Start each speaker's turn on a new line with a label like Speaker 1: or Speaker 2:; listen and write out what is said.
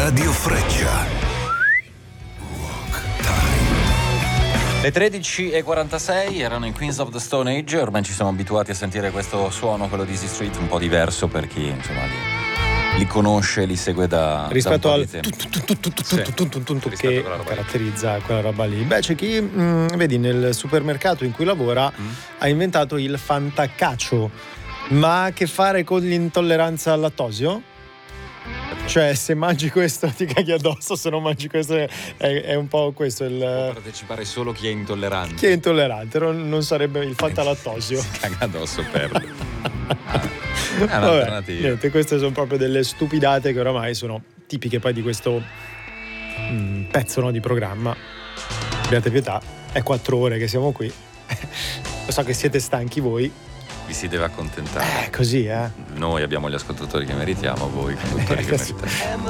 Speaker 1: Radio Freccia.
Speaker 2: Le 13:46 erano in Queens of the Stone Age. Ormai ci siamo abituati a sentire questo suono, quello di Easy Street, un po' diverso per chi insomma li conosce, li segue da
Speaker 3: rispetto
Speaker 2: da un
Speaker 3: al
Speaker 2: po' di tempo.
Speaker 3: che caratterizza quella roba lì. Beh, c'è chi vedi nel supermercato in cui lavora ha inventato il fantacaccio, ma ha a che fare con l'intolleranza al lattosio? Cioè, se mangi questo ti caghi addosso, se non mangi questo è un po' questo il...
Speaker 2: Può partecipare solo chi è intollerante.
Speaker 3: Chi è intollerante, non sarebbe il fantalattosio.
Speaker 2: Si caga addosso, perde. È
Speaker 3: Vabbè,
Speaker 2: un'alternativa.
Speaker 3: niente, queste sono proprio delle stupidate che oramai sono tipiche poi di questo pezzo, no, di programma. Abbiate pietà, è 4 ore che siamo qui. Lo so che siete stanchi voi.
Speaker 2: Vi si deve accontentare.
Speaker 3: Così,
Speaker 2: Noi abbiamo gli ascoltatori che meritiamo, voi i conduttori che meritate.